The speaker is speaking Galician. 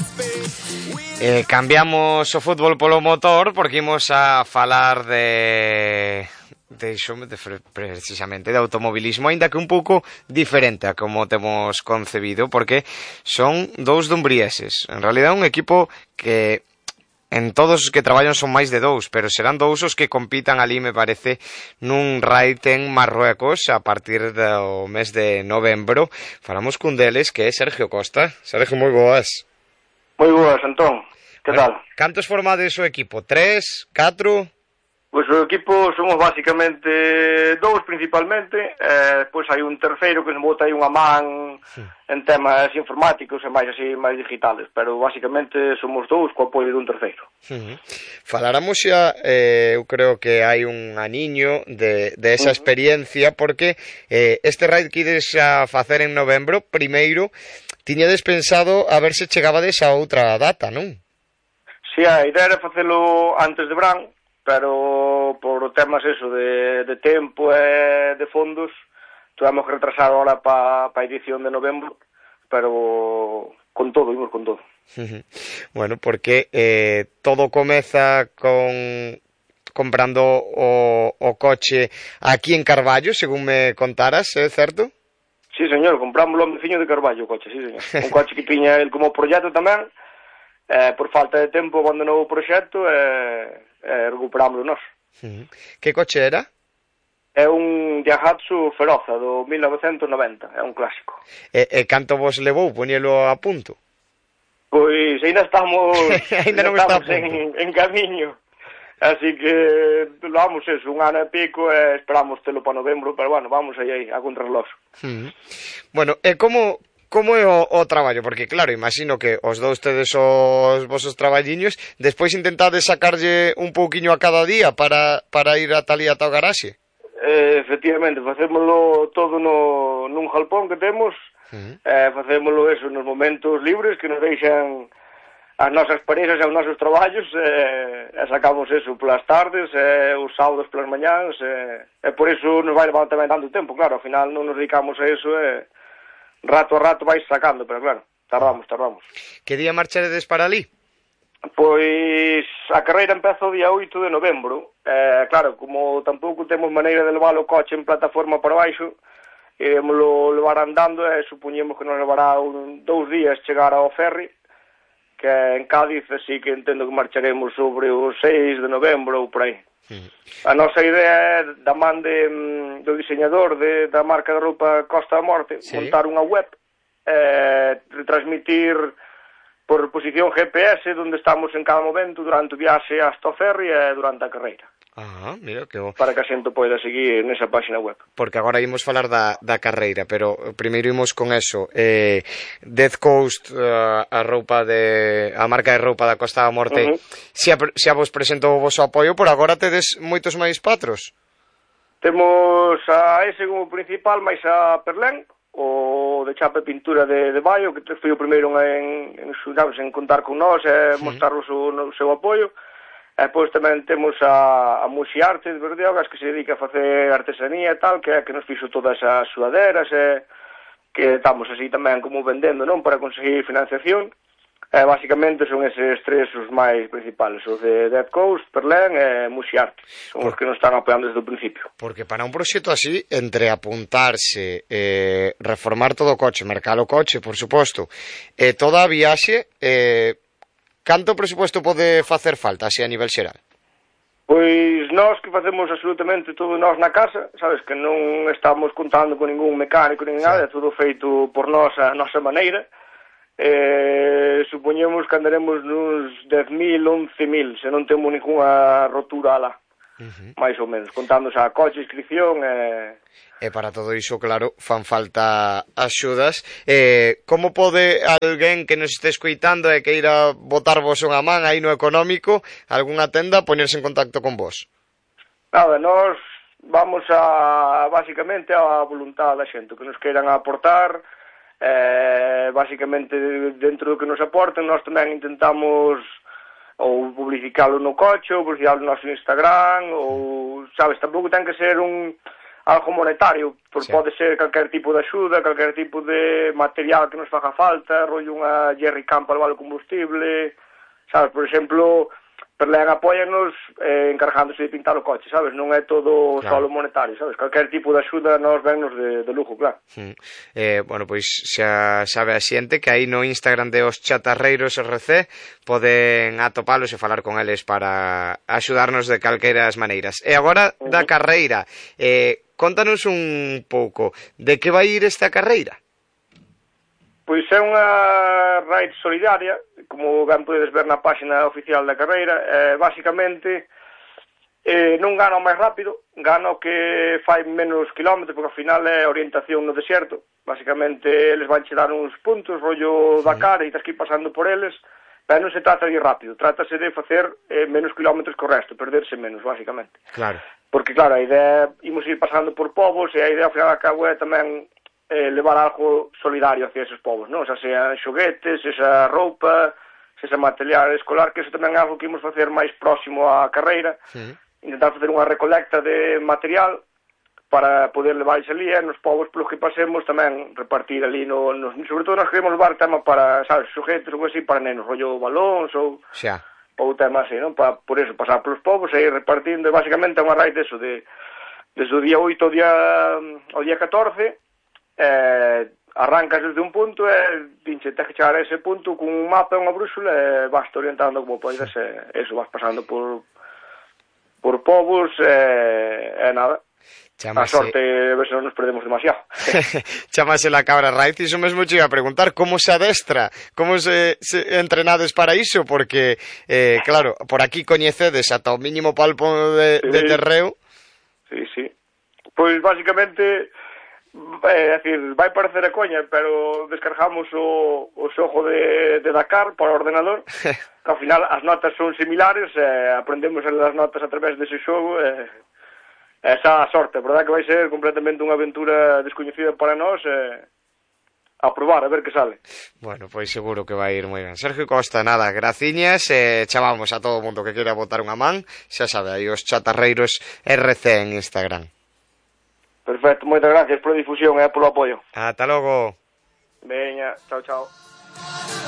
Cambiamos o fútbol polo motor porque imos a falar precisamente de automobilismo, aínda que un pouco diferente a como temos concebido, porque son dous dumbrieses. En realidad un equipo que en todos os que traballan son máis de dous, pero serán dous os que compitan ali, me parece, nun raid en Marruecos a partir do mes de novembro. Falamos cun deles que é Sergio Costa. Sergio, moi boas. Moi boas, Antón. Que tal? Cantos formades o equipo? 3? 4? Pois o equipo somos basicamente dous principalmente, depois hai un terceiro que nos bota aí unha man en temas informáticos e máis así, máis digitales, pero basicamente somos dous co apoio dun terceiro. Faláramos xa, eu creo que hai un aniño de esa experiencia, porque este raid que ides a facer en novembro, primeiro, tiñades pensado a ver se chegabades a outra data, non? Si, a idea era facelo antes de verán, pero por temas eso de tempo e de fondos tuvemos que retrasar ahora pa edición de novembro, pero con todo, imos con todo. Bueno, porque todo comeza con comprando o coche aquí en Carballo, según me contaras, é certo? Sí, señor, compramos o veciño de Carballo o coche, sí, señor. Un coche que tiña el como proxecto tamén, por falta de tempo abandonou o proxecto e recuperámoslo nós. Que coche era? É un Daihatsu Feroza do 1990, é un clásico. E canto vos levou poñelo a punto? Pois ainda estamos ainda non está a punto. En camiño. Así que vamos eso, un ano e pico e esperamos telo para novembro, pero bueno, vamos aí a contrarreloj. Bueno, e como é o traballo? Porque claro, imagino que os dous tedes os vosos traballiños, despois intentades sacarlle un pouquiño a cada día para ir ata ali ata o garaxe. Efectivamente, facémolo todo nun jalpón que temos, facémolo eso nos momentos libres que nos deixan as nosas parexas e os nosos traballos, e sacamos eso polas tardes, os sábados polas mañáns, e por iso nos vai levar tamén tanto tempo, claro, ao final non nos dedicamos a eso, rato a rato vais sacando, pero claro, tardamos. Que día marcharedes para ali? Pois a carreira empeza o día 8 de novembro. Claro, como tampouco temos maneira de levar o coche en plataforma para baixo, iremoslo levar andando e supoñemos que nos levará 2 días chegar ao ferry, que en Cádiz, así que entendo que marcharemos sobre o 6 de novembro ou por aí. A nosa idea é, da man do diseñador da marca de roupa Costa da Morte, montar unha web, retransmitir por posición GPS onde estamos en cada momento durante o viaxe hasta o ferry e durante a carreira. Mira que para que a xente poida seguir nesa página web. Porque agora imos falar da carreira, pero primeiro imos con eso. Death Coast, a marca de roupa da Costa da Morte, xa vos presentou o voso apoio, por agora tedes moitos máis patros. Temos a ese como principal, máis a Perlén, o de chapa e pintura de Baio, que foi o primeiro en contar con nós e mostrarnos o seu apoio. E depois tamén temos a Muxi Arte de Berdeogas, que se dedica a facer artesanía e tal, que é que nos fixo todas as sudaderas, que estamos así tamén como vendendo, non, para conseguir financiación. Basicamente son eses tres os máis principales, os de Death Coast, Perlén e Muxi Arte. Son os que nos están apoiando desde o principio. Porque para un proxecto así, entre apuntarse, reformar todo o coche, mercar o coche, por suposto, e toda a viaxe, canto presupuesto pode facer falta, así a nivel xeral? Pois nós que facemos absolutamente todo nós na casa, sabes, que non estamos contando con ningún mecánico nin nada, é todo feito por nós a nosa maneira. Supoñemos que andaremos nos 10.000, 11.000, se non temos ninguna rotura alá, máis ou menos, contando xa coche, inscripción E para todo iso, claro, fan falta axudas. Como pode alguén que nos este escoitando e que ira botarvos unha man aí no económico, algunha tenda, poñerse en contacto con vos? Nada, nós vamos basicamente a voluntad da xente, que nos queiran aportar, basicamente dentro do que nos aporten, nós tamén intentamos ou publicalo no coche, ou publicalo no noso Instagram, ou, sabes, tampouco ten que ser algo monetario, pode ser calquer tipo de axuda, calquer tipo de material que nos faga falta, rollo unha jerrycan para levar o combustible, sabes, por exemplo, Perlén apóianos encargándose de pintar o coche, sabes, non é todo solo monetario, sabes, calquer tipo de axuda nos vennos de lujo, claro. Bueno, pois xa sabe a xente que aí no Instagram de os Chatarreiros RC poden atopalos e falar con eles para axudarnos de calqueiras maneiras. E agora da carreira, contanos un pouco de que vai ir esta carreira? Pois é unha raid solidaria, como ben podedes ver na página oficial da carreira, basicamente non gana o máis rápido, gana o que fai menos kilómetros, porque ao final é orientación no deserto, basicamente eles van che dar uns puntos, rollo Dakar, e tens que ir pasando por eles, pero non se trata de ir rápido, trátase de facer menos kilómetros que o resto, perderse menos, basicamente. Claro. Porque claro, a idea, imos ir pasando por povos, e a idea ao final a cabo é tamén levar algo solidario hacia esos povos, non? O sea, sean xoguetes, esa roupa, esa material escolar, que eso tamén é algo que imos facer máis próximo á carreira, intentar facer unha recolecta de material para poder levar ali nos povos pelos que pasemos, tamén repartir ali, sobre todo nós queremos levar tema para, sabes, xoguetes ou así para nenos, rollo balóns ou tema así, non? Para, por eso, pasar pelos povos e ir repartindo, basicamente é unha raid deso, desde o día 8 ao día 14, arrancas desde un punto e tens que chegar a ese punto con un mapa e unha brúxula e vas orientando como podes, eso, vas pasando por povos e nada. A sorte, a ver se non nos perdemos demasiado. Chámase la cabra raid, iso mesmo che iba a preguntar, como se adestra, como se entrenades para iso, porque, claro, por aquí coñecedes ata o mínimo palpo de terreo. Sí. Pois, basicamente, é dicir, vai parecer a coña, pero descargamos o xogo de Dakar para o ordenador, que ao final as notas son similares, aprendemos as notas a través dese xogo, esa a sorte, verdad que vai ser completamente unha aventura descoñecida para nós, a probar, a ver que sale. Bueno, pois seguro que vai ir moi ben. Sergio Costa, nada, graciñas, chamamos a todo o mundo que queira botar unha man, xa sabe, aí os Chatarreiros RC en Instagram. Perfecto, moitas gracias pola difusión e polo apoio. Ata logo. Veña, chao.